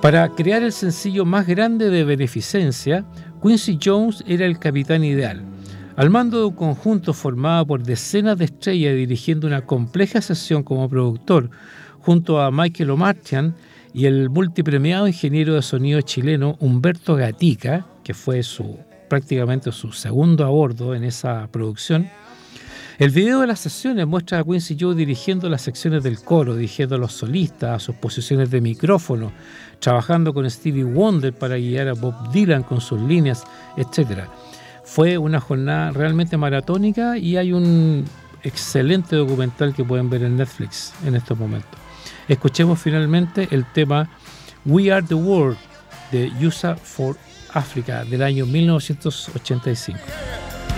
Para crear el sencillo más grande de beneficencia, Quincy Jones era el capitán ideal. Al mando de un conjunto formado por decenas de estrellas y dirigiendo una compleja sesión como productor, junto a Michael Omartian y el multipremiado ingeniero de sonido chileno Humberto Gatica, que fue prácticamente su segundo a bordo en esa producción. El video de las sesiones muestra a Quincy Jones dirigiendo las secciones del coro, dirigiendo a los solistas, a sus posiciones de micrófono, trabajando con Stevie Wonder para guiar a Bob Dylan con sus líneas, etc. Fue una jornada realmente maratónica y hay un excelente documental que pueden ver en Netflix en estos momentos. Escuchemos finalmente el tema We Are the World de USA for Africa del año 1985.